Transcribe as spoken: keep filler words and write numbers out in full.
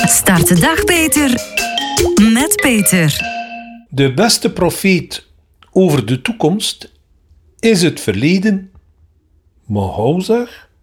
Start de dag beter met Peter. De beste profeet over de toekomst is het verleden, maar hou zeg,